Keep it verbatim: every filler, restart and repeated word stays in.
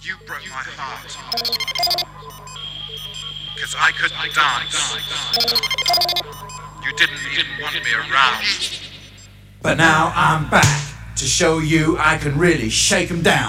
You broke my heart. Cause I couldn't dance. You didn't even want me around. But now I'm back to show you I can really shake 'em down.